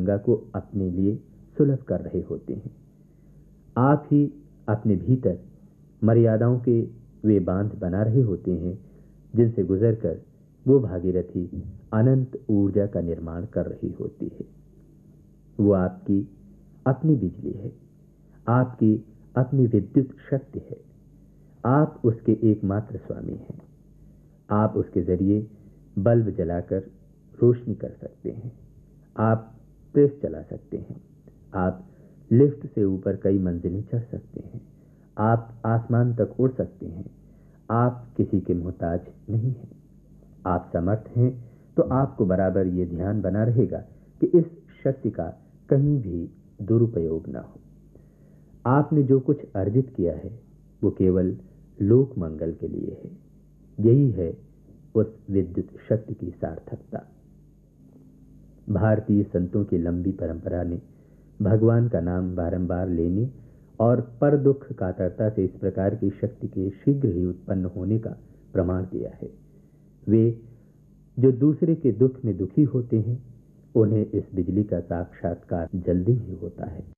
गंगा को अपने लिए सुलभ कर रहे होते हैं। आप ही अपने भीतर मर्यादाओं के वे बांध बना रहे होते हैं जिनसे गुजरकर वो भागीरथी अनंत ऊर्जा का निर्माण कर रही होती है। वो आपकी अपनी बिजली है, आपकी अपनी विद्युत शक्ति है। आप उसके एकमात्र स्वामी हैं। आप उसके जरिए बल्ब जलाकर रोशनी कर सकते हैं, आप प्रेस चला सकते हैं, आप लिफ्ट से ऊपर कई मंजिलें चढ़ सकते हैं, आप आसमान तक उड़ सकते हैं। आप किसी के मोहताज नहीं हैं। आप समर्थ हैं तो आपको बराबर ये ध्यान बना रहेगा कि इस शक्ति का कहीं भी दुरुपयोग ना हो। आपने जो कुछ अर्जित किया है वो केवल लोक मंगल के लिए है। यही है उस विद्युत शक्ति की सार्थकता। भारतीय संतों की लंबी परंपरा ने भगवान का नाम बारंबार लेने और पर दुख कातरता से इस प्रकार की शक्ति के शीघ्र ही उत्पन्न होने का प्रमाण दिया है। वे जो दूसरे के दुख में दुखी होते हैं उन्हें इस बिजली का साक्षात्कार जल्दी ही होता है।